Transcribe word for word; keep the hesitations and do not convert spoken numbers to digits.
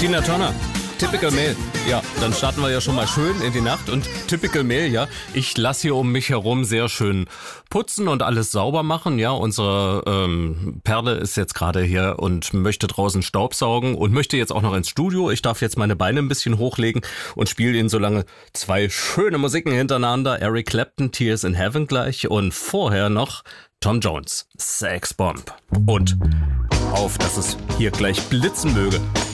Tina Turner, Typical Male. Ja, dann starten wir ja schon mal schön in die Nacht und Typical Male, ja. Ich lasse hier um mich herum sehr schön putzen und alles sauber machen, ja. Unsere ähm, Perle ist jetzt gerade hier und möchte draußen Staubsaugen und möchte jetzt auch noch ins Studio. Ich darf jetzt meine Beine ein bisschen hochlegen und spiele Ihnen so lange zwei schöne Musiken hintereinander. Eric Clapton, Tears in Heaven gleich und vorher noch Tom Jones, Sex Bomb. Und auf, dass es hier gleich blitzen möge.